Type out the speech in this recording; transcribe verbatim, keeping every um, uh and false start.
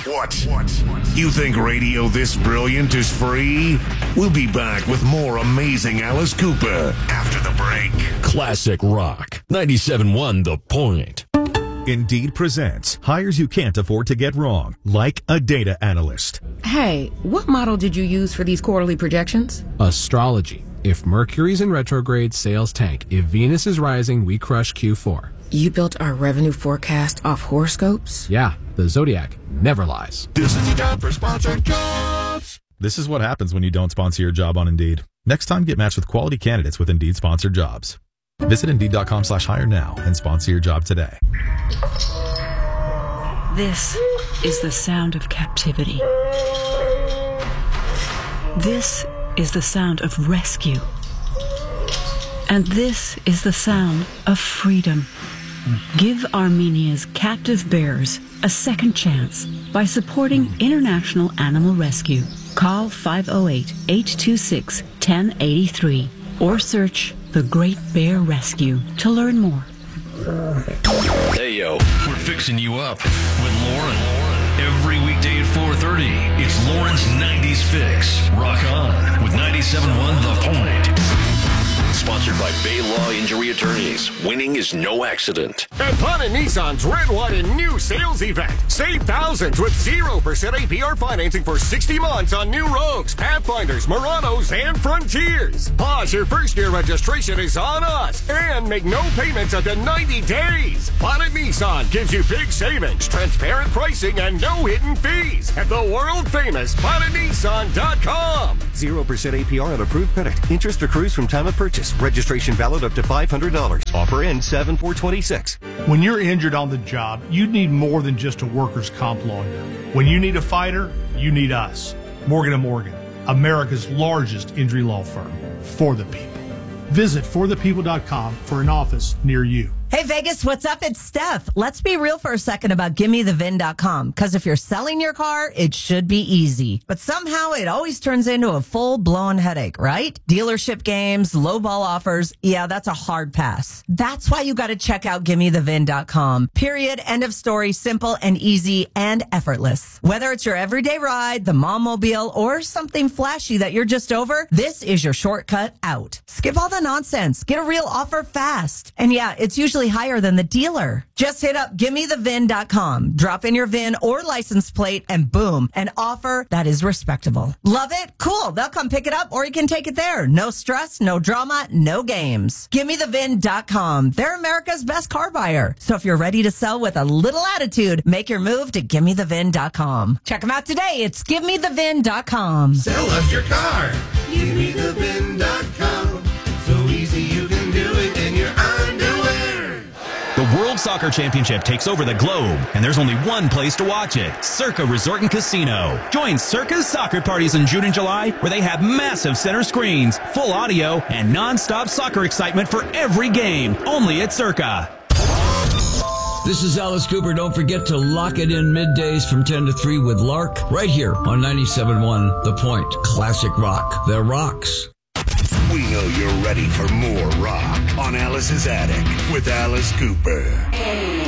What? What? You think radio this brilliant is free? We'll be back with more amazing Alice Cooper after the break. Classic Rock. ninety-seven point one The Point. Indeed presents hires you can't afford to get wrong, like a data analyst. Hey, what model did you use for these quarterly projections? Astrology. If Mercury's in retrograde, sales tank. If Venus is rising, we crush Q four. You built our revenue forecast off horoscopes? Yeah, the Zodiac never lies. This is the time for sponsored jobs. This is what happens when you don't sponsor your job on Indeed. Next time, get matched with quality candidates with Indeed sponsored jobs. Visit Indeed.com slash hire now and sponsor your job today. This is the sound of captivity. This is the sound of rescue. And this is the sound of freedom. Give Armenia's captive bears a second chance by supporting International Animal Rescue. Call five oh eight, eight two six, one oh eight three or search The Great Bear Rescue to learn more. Hey, yo. We're fixing you up with Lauren. Every weekday at four thirty, it's Lauren's nineties Fix. Rock on with ninety-seven point one The Point. Sponsored by Bay Law Injury Attorneys. Winning is no accident. At Bonnet Nissan's Redwood and new sales event. Save thousands with zero percent A P R financing for sixty months on new Rogues, Pathfinders, Muranos, and Frontiers. Plus, your first year registration is on us. And make no payments up to ninety days. Bonnet Nissan gives you big savings, transparent pricing, and no hidden fees at the world-famous Bonnet Nissan dot com. zero percent A P R on approved credit. Interest accrues from time of purchase. Registration valid up to five hundred dollars. Offer ends seven four twenty-six. When you're injured on the job, you need more than just a workers' comp lawyer. When you need a fighter, you need us. Morgan and Morgan, America's largest injury law firm. For the people. Visit for the people dot com for an office near you. Hey, Vegas, what's up? It's Steph. Let's be real for a second about give me the V I N dot com, because if you're selling your car, it should be easy. But somehow it always turns into a full-blown headache, right? Dealership games, lowball offers. Yeah, that's a hard pass. That's why you got to check out give me the V I N dot com. Period. End of story. Simple and easy and effortless. Whether it's your everyday ride, the mom-mobile, or something flashy that you're just over, this is your shortcut out. Skip all the nonsense. Get a real offer fast. And yeah, it's usually higher than the dealer. Just hit up give me the V I N dot com. Drop in your V I N or license plate and boom, an offer that is respectable. Love it? Cool. They'll come pick it up or you can take it there. No stress, no drama, no games. give me the V I N dot com. They're America's best car buyer. So if you're ready to sell with a little attitude, make your move to give me the V I N dot com. Check them out today. It's give me the V I N dot com. Sell us your car. give me the V I N dot com. So easy you can do it in your underwear. The World Soccer Championship takes over the globe, and there's only one place to watch it, Circa Resort and Casino. Join Circa's soccer parties in June and July, where they have massive center screens, full audio, and non-stop soccer excitement for every game, only at Circa. This is Alice Cooper. Don't forget to lock it in middays from ten to three with Lark, right here on ninety-seven point one The Point. Classic rock that rocks. We know you're ready for more rock on Alice's Attic with Alice Cooper.